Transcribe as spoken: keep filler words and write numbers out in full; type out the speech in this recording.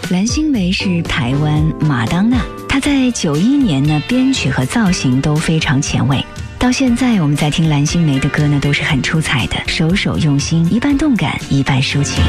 蓝心湄是台湾马当娜，她在九一年呢，编曲和造型都非常前卫。到现在我们在听蓝心湄的歌呢，都是很出彩的，首首用心，一半动感，一半抒情。